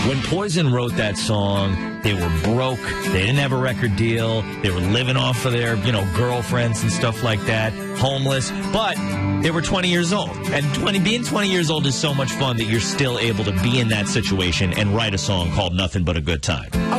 When Poison wrote that song, they were broke. They didn't have a record deal. They were living off of their, girlfriends and stuff like that, homeless. But they were 20 years old. And being 20 years old is so much fun that you're still able to be in that situation and write a song called Nothing But a Good Time.